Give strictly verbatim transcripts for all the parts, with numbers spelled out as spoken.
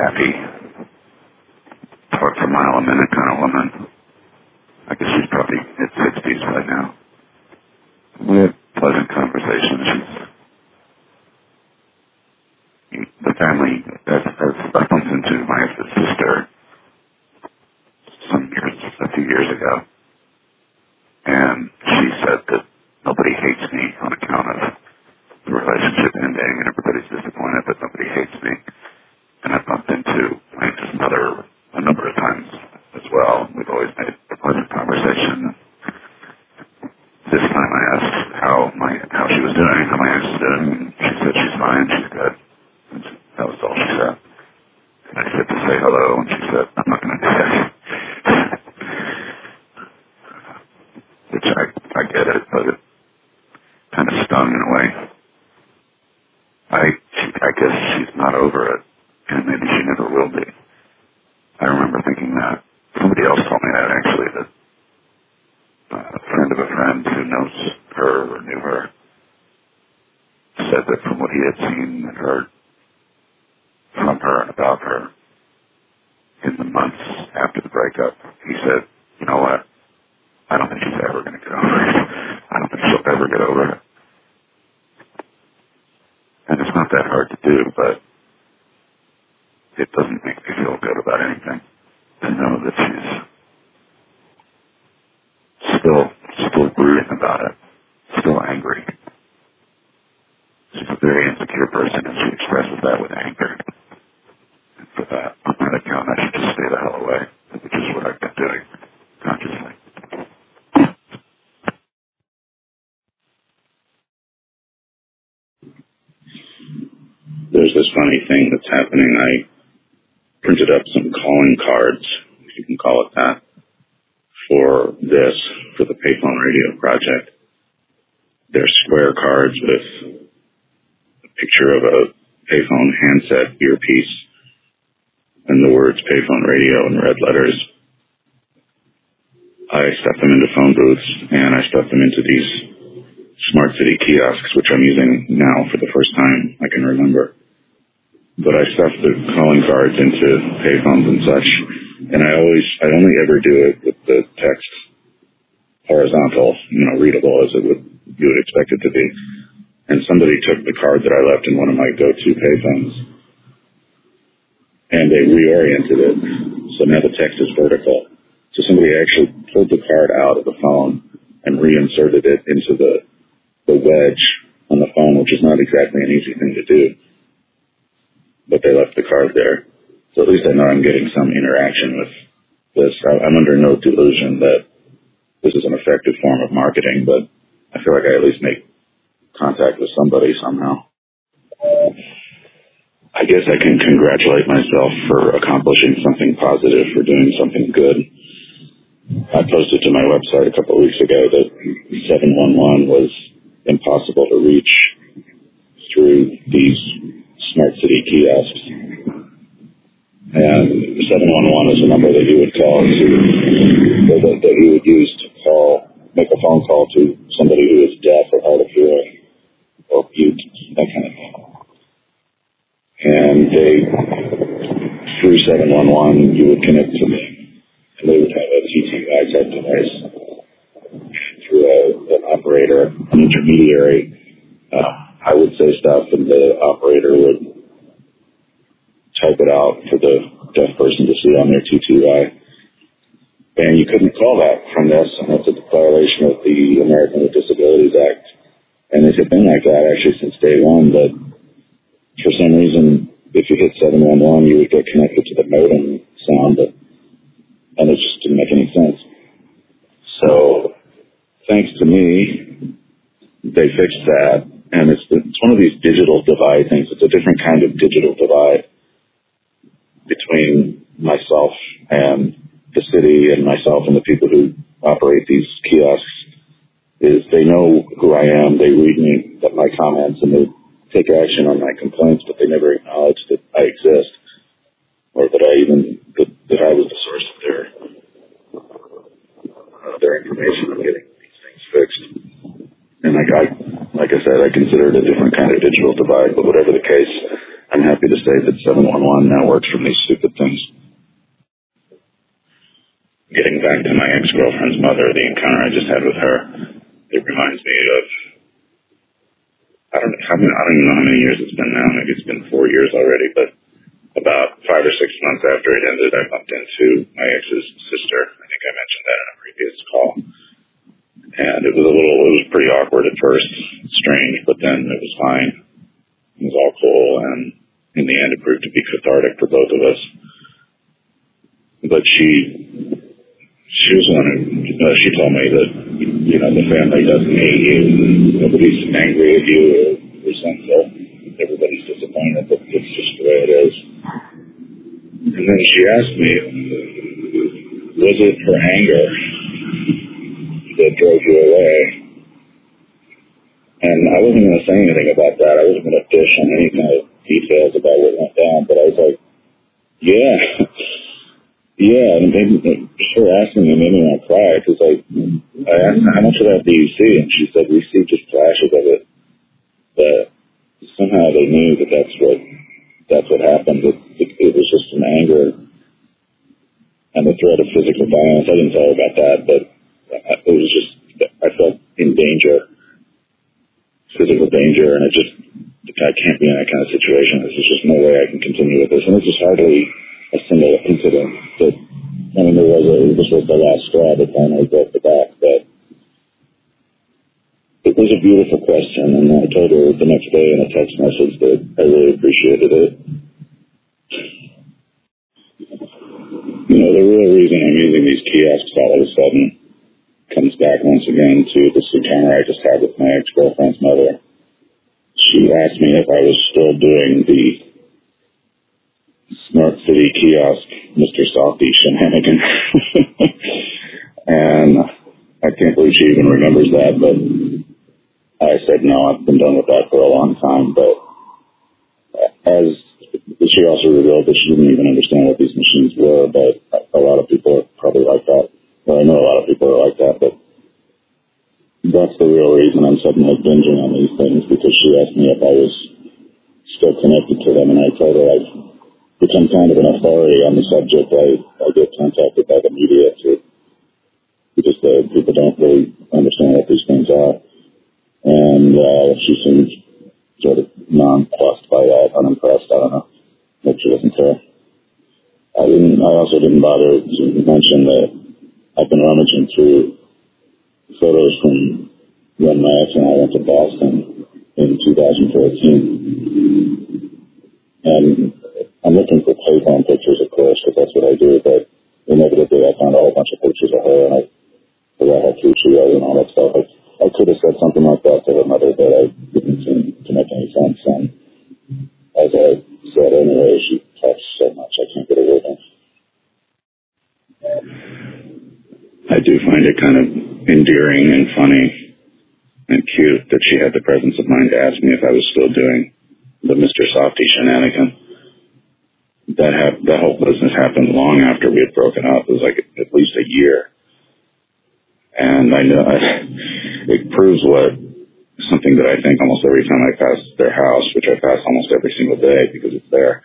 sappy, talk for a mile a minute kind of woman. I guess she's probably mid-sixties right now. We had pleasant conversations. She's, the family, as, as I bumped into my sister some years, a few years ago, and she said that nobody hates me on account of the relationship ending, and everybody's disappointed, but nobody hates me. And I bumped into my ex's mother a number of times as well. We've always made a pleasant conversation. This time I asked how my how she was doing, how my ex was doing, and she said she's fine, she's good. And that was all she said. And I said to say hello, and she said, I'm not going to do that. Which I, I get it, but it kind of stung in a way. I, she, I guess she's not over it, and maybe she never will be. I remember thinking that. Somebody else told me that, actually, that uh, a friend of a friend who knows her or knew her said that from what he had seen and heard from her and about her in the months after the breakup, he said, you know what, I don't think she's ever going to get over it. I don't think she'll ever get over it. And it's not that hard to do, but it doesn't make me feel good about anything to know that she's still, still brooding about it, still angry. She's a very insecure person, and she expresses that with anger. And for that, on that account, I should just stay the hell away, which is what I've been doing consciously. There's this funny thing that's happening. I printed up some calling cards, if you can call it that, for this, for the Payphone Radio project. They're square cards with a picture of a payphone handset earpiece and the words Payphone Radio in red letters. I stuffed them into phone booths, and I stuffed them into these smart city kiosks, which I'm using now for the first time I can remember. But I stuffed the calling cards into payphones and such, and I always, I only ever do it with the text horizontal, you know, readable as it would, you would expect it to be. And somebody took the card that I left in one of my go-to payphones, and they reoriented it, so now the text is vertical. So somebody actually pulled the card out of the phone and reinserted it into the, the wedge on the phone, which is not exactly an easy thing to do. But they left the card there. So at least I know I'm getting some interaction with this. I'm under no delusion that this is an effective form of marketing, but I feel like I at least make contact with somebody somehow. I guess I can congratulate myself for accomplishing something positive, for doing something good. I posted to my website a couple of weeks ago that seven one one was impossible to reach through these smart city kiosks. And seven one one is a number that you would call to, that, that you would use to call, make a phone call to somebody who is deaf or hard of hearing or mute, that kind of thing. And they, through seven one one, you would connect to them, and they would have a T T Y type device. Through a, an operator, an intermediary, uh, I would say stuff, and the operator would type it out for the deaf person to see on their T T Y. And you couldn't call that from this, and that's a violation of the American with Disabilities Act. And it had been like that actually since day one, but for some reason, if you hit seven one one, you would get connected to the modem sound, but, and it just didn't make any sense. So, thanks to me, they fixed that, and it's, the, it's one of these digital divide things. It's a different kind of digital divide between myself and the city and myself and the people who operate these kiosks. Is they know who I am, they read me, that my comments, and they take action on my complaints, but they never acknowledge that I exist, or that I even, that, that I was the source of their, uh, their information on getting these things fixed. And like I, like I said, I consider it a different kind of digital divide, but whatever the case, I'm happy to say that seven one one now works from these stupid things. Getting back to my ex-girlfriend's mother, the encounter I just had with her, it reminds me of, I don't, how many, I don't even know how many years it's been now. Maybe it's been four years already, but about five or six months after it ended, I bumped into my ex's sister. I think I mentioned that in a previous call. And it was a little, it was pretty awkward at first, strange, but then it was fine. It was all cool, and in the end it proved to be cathartic for both of us. But she, she was one who, uh, she told me that, you know, the family doesn't hate you, nobody's angry at you or resentful, everybody's disappointed, but it's just the way it is. And then she asked me, was it her anger that drove you away? And I wasn't going to say anything about that. I wasn't going to dish on any kind of details about what went down, but I was like, yeah. Yeah, and it made me, her asking me made me want to cry, because I, I asked her, how much of that do you see? And she said, we see just flashes of it. But somehow they knew that that's what, that's what happened. It, it, it was just an anger and the threat of physical violence. I didn't tell her about that, but it was just, I felt in danger, physical danger, and it just, I can't be in that kind of situation. There's just no way I can continue with this. And this is hardly a single incident. That, I mean, there was a, this was the last straw that finally broke the back, but it was a beautiful question, and I told her the next day in a text message that I really appreciated it. You know, the real reason I'm using these kiosks all of a sudden comes back once again to this encounter I just had with my ex-girlfriend's mother. She asked me if I was still doing the Smart City kiosk Mister Softy shenanigan. And I can't believe she even remembers that, but I said no, I've been done with that for a long time. But as she also revealed that she didn't even understand what these machines were, but a lot of people are probably like that. Well, I know a lot of people are like that, but that's the real reason I'm suddenly binging on these things, because she asked me if I was still connected to them, and I told her I've become kind of an authority on the subject. I, I get contacted by the media to, because the people don't really understand what these things are. And uh, she seemed sort of nonplussed by that, unimpressed. I don't know. Maybe she doesn't care. I didn't. I also didn't bother to mention that I've been rummaging through photos from when my ex and I went to Boston in two thousand fourteen, and I'm looking for playphone pictures, of course, because that's what I do. But inevitably, I found a whole bunch of pictures of her, and I forgot how cute she was and all that stuff. I, I could have said something like that to her mother, but I didn't seem to make any sense. And as I said anyway, she talks so much I can't get a word in. I do find it kind of endearing and funny and cute that she had the presence of mind to ask me if I was still doing the Mister Softy shenanigan. That ha- that whole business happened long after we had broken up. It was like at least a year. And I know I, it proves what something that I think almost every time I pass their house, which I pass almost every single day because it's there,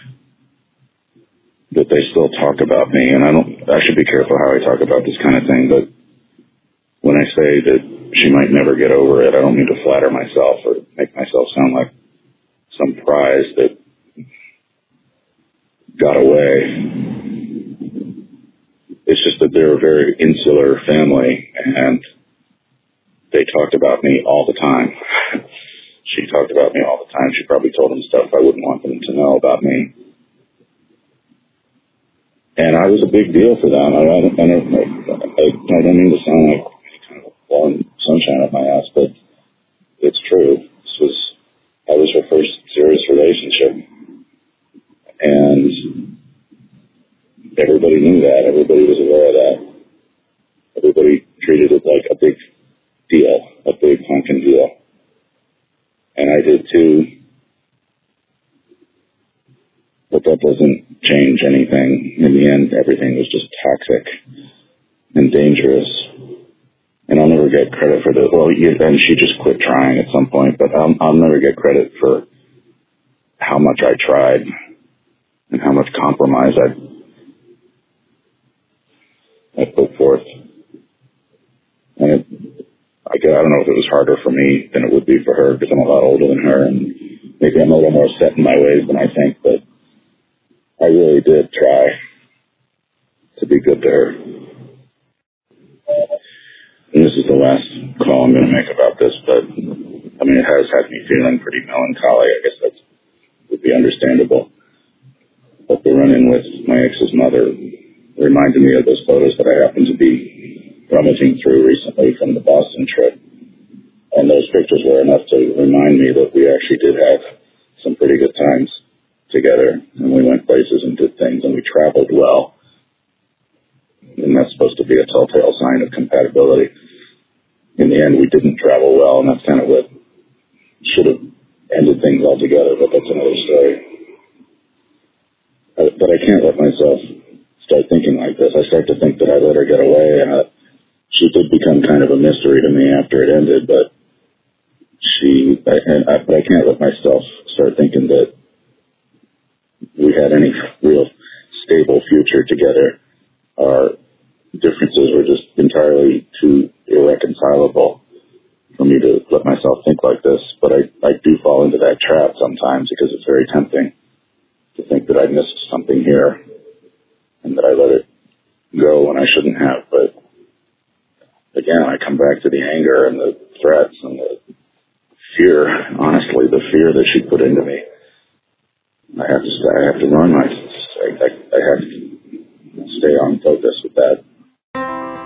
that they still talk about me. And I don't, I should be careful how I talk about this kind of thing, but when I say that she might never get over it, I don't mean to flatter myself or make myself sound like some prize that got away. It's just that they're a very insular family, and they talked about me all the time. She talked about me all the time. She probably told them stuff I wouldn't want them to know about me. And I was a big deal for them. I don't, I don't, I, I don't mean to sound like any kind of blowing sunshine up my ass, but it's true. This was, I was her first serious relationship. And everybody knew that. Everybody was aware of that. Everybody treated it like a big deal, a big honking deal. And I did too. But that doesn't change anything. In the end, everything was just toxic and dangerous. And I'll never get credit for the, well, and she just quit trying at some point, but I'll, I'll never get credit for how much I tried and how much compromise I, I put forth. And it, I, guess, I don't know if it was harder for me than it would be for her, because I'm a lot older than her, and maybe I'm a little more set in my ways than I think, but I really did try to be good to her. And this is the last call I'm going to make about this, but I mean, it has had me feeling pretty melancholy. I guess that would be understandable. But the run-in with my ex's mother reminded me of those photos that I happened to be rummaging through recently from the Boston trip. And those pictures were enough to remind me that we actually did have some pretty good times together. And we went places and did things, and we traveled well. And that's supposed to be a telltale sign of compatibility. In the end, we didn't travel well, and that's kind of what should have ended things altogether, but that's another story. I, but I can't let myself start thinking like this. I start to think that I let her get away, and uh, she did become kind of a mystery to me after it ended, but she, I, and I, but I can't let myself start thinking that we had any real stable future together. Our differences were just entirely too irreconcilable for me to let myself think like this. But I, I do fall into that trap sometimes, because it's very tempting to think that I missed something here and that I let it go when I shouldn't have. But again, I come back to the anger and the threats and the fear, honestly, the fear that she put into me. I have to, I have to run. I, I, I have to stay on focus with that.